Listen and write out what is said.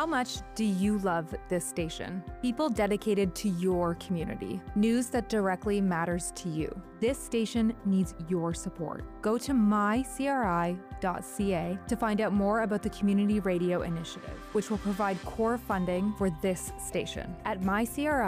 How much do you love this station? People dedicated to your community. News that directly matters to you. This station needs your support. Go to mycri.ca to find out more about the Community Radio Initiative, which will provide core funding for this station. At MyCRI,